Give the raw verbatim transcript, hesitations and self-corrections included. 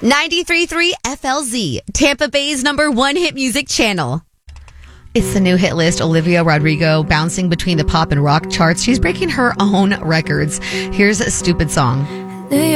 ninety-three point three F L Z, Tampa Bay's number one hit music channel. It's the new hit list. Olivia Rodrigo bouncing between the pop and rock charts. She's breaking her own records. Here's a stupid song.